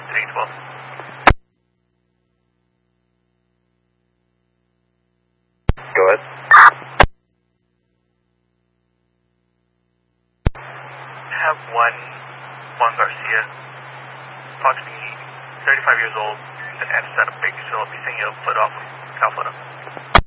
312. Go ahead. I have Juan Garcia, approximately 35 years old, an anti-static big, so I'll be sending you a foot off, cow photo.